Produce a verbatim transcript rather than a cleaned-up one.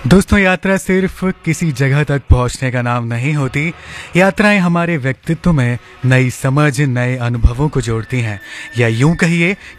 दोस्तों, यात्रा सिर्फ किसी जगह तक पहुंचने का नाम नहीं होती। यात्राएं हमारे व्यक्तित्व में नई समझ, नए अनुभवों को जोड़ती हैं, या यूं कहिए